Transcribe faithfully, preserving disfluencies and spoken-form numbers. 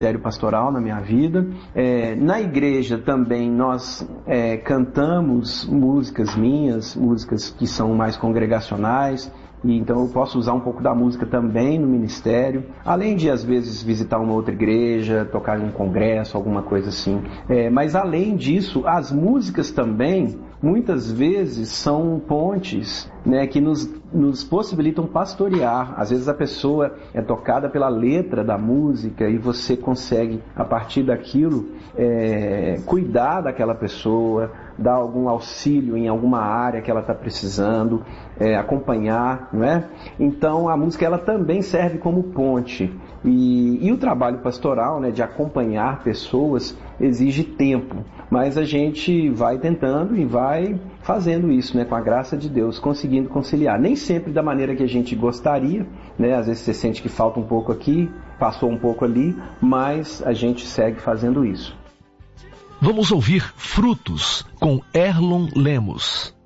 ministério pastoral na minha vida. É, na igreja também nós é, cantamos músicas minhas, músicas que são mais congregacionais, e então eu posso usar um pouco da música também no ministério, além de às vezes visitar uma outra igreja, tocar em um congresso, alguma coisa assim. É, mas além disso, as músicas também muitas vezes são pontes, né, que nos, nos possibilitam pastorear. Às vezes a pessoa é tocada pela letra da música e você consegue, a partir daquilo, é, cuidar daquela pessoa, dar algum auxílio em alguma área que ela está precisando, é, acompanhar, não é? Então a música ela também serve como ponte. E, e o trabalho pastoral, né, de acompanhar pessoas, exige tempo, mas a gente vai tentando e vai fazendo isso, né, com a graça de Deus, conseguindo conciliar. Nem sempre da maneira que a gente gostaria, né, às vezes você sente que falta um pouco aqui, passou um pouco ali, mas a gente segue fazendo isso. Vamos ouvir Frutos com Erlon Lemos.